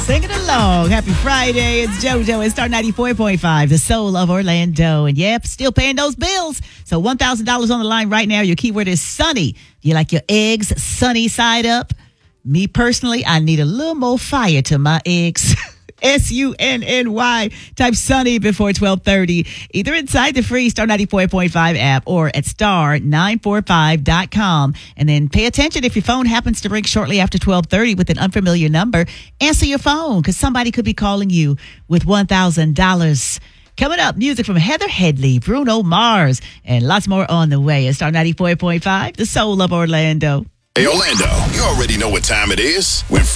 Singing along. Happy Friday. It's JoJo at Star 94.5, the soul of Orlando. And yep, still paying those bills. So $1,000 on the line right now. Your keyword is sunny. You like your eggs sunny side up? Me personally, I need a little more fire to my eggs. SUNNY. Type sunny before 12:30. Either inside the free Star 94.5 app or at star945.com. And then pay attention if your phone happens to ring shortly after 12:30 with an unfamiliar number. Answer your phone because somebody could be calling you with $1,000. Coming up, music from Heather Headley, Bruno Mars, and lots more on the way. At Star 94.5, the soul of Orlando. Hey, Orlando, you already know what time it is. When